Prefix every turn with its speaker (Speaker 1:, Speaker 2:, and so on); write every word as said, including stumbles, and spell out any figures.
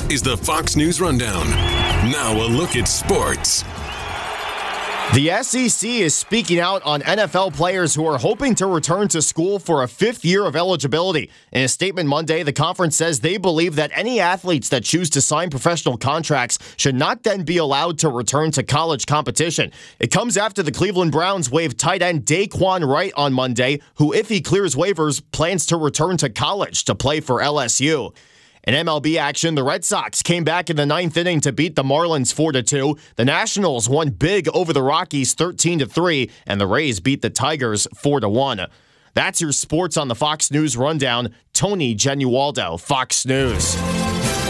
Speaker 1: is the Fox News Rundown. Now a look at sports.
Speaker 2: The S E C is speaking out on N F L players who are hoping to return to school for a fifth year of eligibility. In a statement Monday, the conference says they believe that any athletes that choose to sign professional contracts should not then be allowed to return to college competition. It comes after the Cleveland Browns waived tight end Daquan Wright on Monday, who, if he clears waivers, plans to return to college to play for L S U. In M L B action, the Red Sox came back in the ninth inning to beat the Marlins four to two. The Nationals won big over the Rockies thirteen to three, and the Rays beat the Tigers four to one. That's your sports on the Fox News Rundown. Tony Genualdo, Fox News.